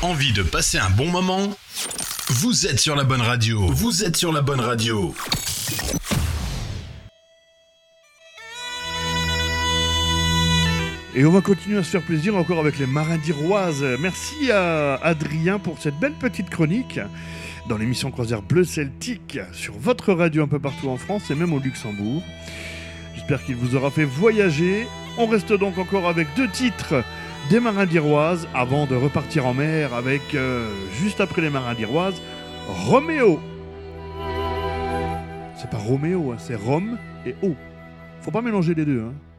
Envie de passer un bon moment? Vous êtes sur la bonne radio. Vous êtes sur la bonne radio. Et on va continuer à se faire plaisir encore avec les Marins d'Iroise. Merci à Adrien pour cette belle petite chronique dans l'émission Croisière Bleu Celtique sur votre radio un peu partout en France et même au Luxembourg. J'espère qu'il vous aura fait voyager. On reste donc encore avec 2 titres des Marins d'Iroise avant de repartir en mer avec, juste après les Marins d'Iroise, Roméo. C'est pas Roméo, hein, c'est Rome et O. Faut pas mélanger les deux, hein.